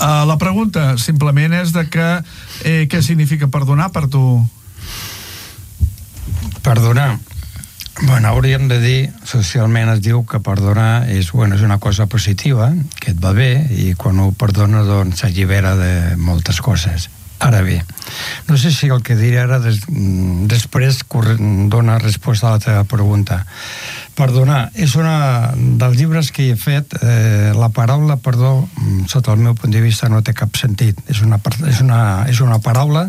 La pregunta simplement és de què significa perdonar per tu? Perdonar, bueno, hauríem de dir, socialment es diu que perdonar és una cosa positiva, que et va bé, i quan ho perdona doncs s'allibera de moltes coses. Ara bé, no sé si el que diré ara després dona resposta a la teva pregunta. Perdonar és una dels llibres que he fet. La paraula perdó, sota el meu punt de vista, no té cap sentit. És una paraula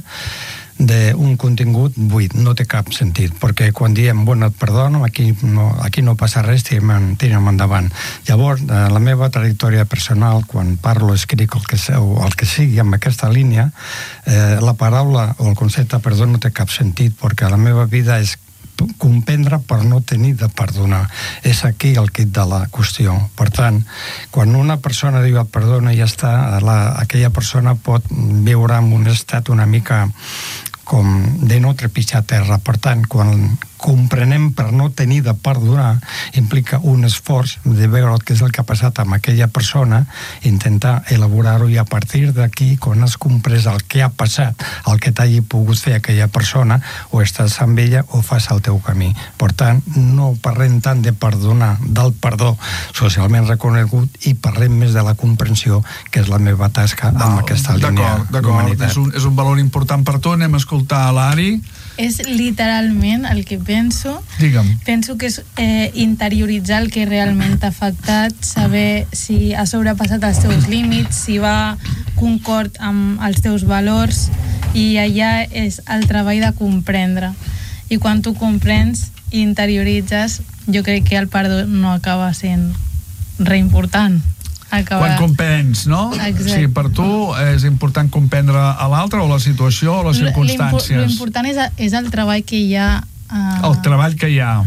d'un contingut buit, no té cap sentit, perquè quan diem, bueno, et perdono, aquí no passa res, tirem endavant. Llavors, la meva trajectòria personal, quan parlo, escric el que sigui amb aquesta línia, la paraula o el concepte perdó no té cap sentit, perquè la meva vida és comprendre per no tenir de perdonar. És aquí el quid de la qüestió. Per tant, quan una persona diu et perdona i ja està, aquella persona pot viure en un estat una mica com de no trepitjar terra. Per tant, quan comprenem per no tenir de perdonar, implica un esforç de veure què és el que ha passat amb aquella persona, intentar elaborar-ho, i a partir d'aquí, quan has comprès el que ha passat, el que t'hagi pogut fer aquella persona, o estàs amb ella o fas el teu camí. Per tant, no parlem tant de perdonar, del perdó socialment reconegut, i parlem més de la comprensió, que és la meva tasca amb aquesta línia d'humanitat. És un valor important per tu. Anem a escoltar l'Ari. És literalment el que penso. Digue'm. Penso que és interioritzar el que realment t'ha afectat, saber si ha sobrepassat els teus límits, si va concord amb els teus valors, i allà és el treball de comprendre. I quan tu comprens i interioritzes, jo crec que el perdó no acaba sent res important. Quan comprens, no? Exacte. O sigui, per tu és important comprendre a l'altre o la situació o les circumstàncies. L'important és el treball que hi ha... El treball que hi ha.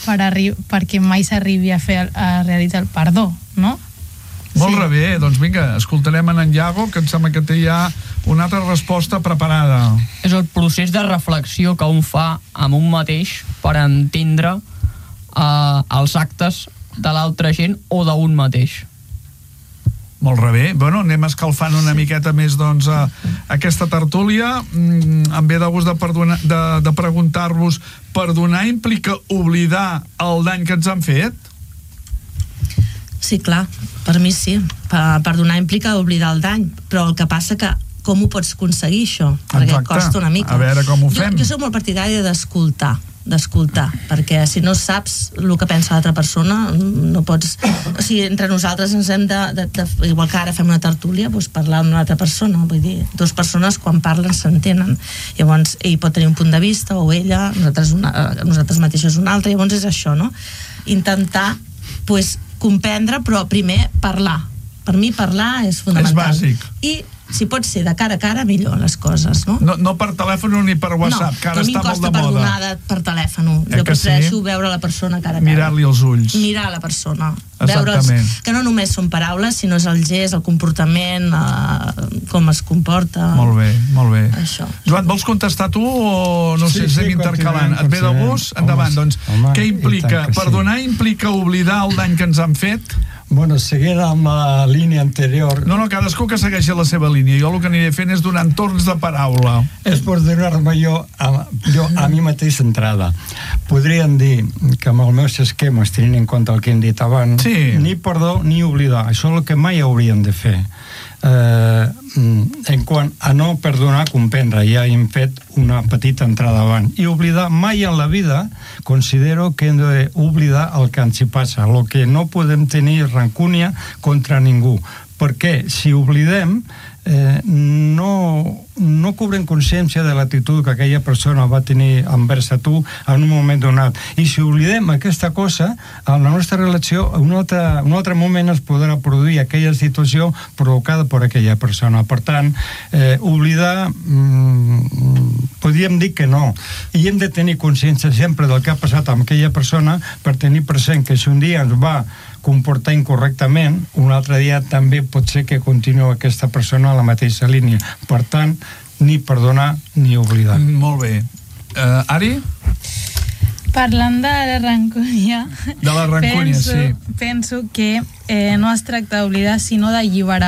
Perquè mai s'arribi a realitzar el perdó, no? Molt bé, doncs vinga, escoltarem en Iago, que em sembla que té ja una altra resposta preparada. És el procés de reflexió que un fa amb un mateix per entendre els actes de l'altra gent o d'un mateix. Molt bé. Bueno, anem escalfant una miqueta més, doncs, aquesta tertúlia. Em ve de gust de preguntar-vos, perdonar implica oblidar el dany que ens han fet? Sí, clar, per mi sí. Perdonar implica oblidar el dany, però el que passa que com ho pots aconseguir, això? Perquè costa una mica. A veure com ho fem. Jo soc molt partidària d'escoltar, perquè si no saps el que pensa l'altra persona, no pots... O sigui, entre nosaltres ens hem de igual que ara fem una tertúlia, doncs parlar amb una altra persona, vull dir, dues persones quan parlen s'entenen. Llavors, ell pot tenir un punt de vista, o ella, nosaltres mateixos un altre, llavors és això, no? Intentar, doncs, comprendre, però primer parlar. Per mi parlar és fonamental. És bàsic. I si pot ser de cara a cara, millor les coses, no? No per telèfon ni per WhatsApp, que ara està molt de moda. No, a mi em costa perdonar per telèfon. Jo prefereixo veure la persona cara a cara. Mirar-li els ulls. Mirar la persona. Exactament. Que no només són paraules, sinó és el gest, el comportament, com es comporta. Molt bé, molt bé. Això. Joan, vols contestar tu o no sé, seguim intercalant? Et ve de gust? Endavant, doncs. Què implica? Perdonar implica oblidar el dany que ens han fet? Bueno, seguint amb la línia anterior... No, cadascú que segueixi la seva línia. Jo el que aniré fent és donant torns de paraula. És per donar-me jo a mi mateix entrada. Podríem dir que amb els meus esquemes, tenint en compte el que hem dit abans, ni perdó ni oblidar. Això és el que mai hauríem de fer. En quant a no perdonar, comprendre, ja hem fet una petita entrada avant. I oblidar, mai en la vida considero que hem d'oblidar el que ens hi passa, el que no podem tenir rancúnia contra ningú, perquè si oblidem no cobrem consciència de l'actitud que aquella persona va tenir envers a tu en un moment donat. I si oblidem aquesta cosa, en la nostra relació, en un altre moment es podrà produir aquella situació provocada per aquella persona. Per tant, oblidar, podríem dir que no. I hem de tenir consciència sempre del que ha passat amb aquella persona per tenir present que si un dia ens va comportar incorrectament, un altre dia també pot ser que continuï aquesta persona a la mateixa línia. Per tant, ni perdonar ni oblidar. Molt bé. Ari? Parlant de la rancúnia... De la rancúnia, sí. Penso que no es tracta d'oblidar, sinó d'alliberar.